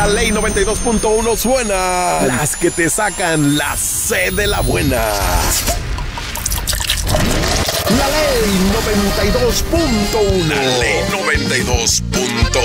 la ley 92.1 suena. Las que te sacan la C de la buena. La ley 92.1. La ley 92.1.